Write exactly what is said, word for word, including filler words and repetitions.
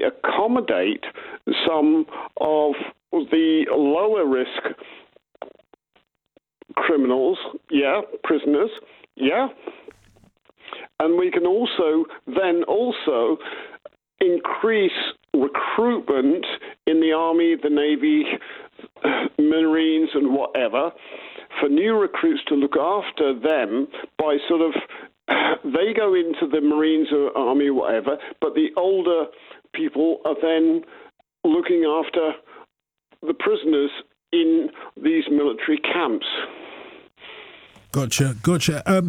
accommodate some of the lower risk criminals, yeah, prisoners, yeah. And we can also then also increase recruitment in the Army, the Navy, Marines and whatever for new recruits to look after them by sort of, they go into the Marines or Army or whatever, but the older people are then looking after the prisoners in these military camps. Gotcha, gotcha. Um,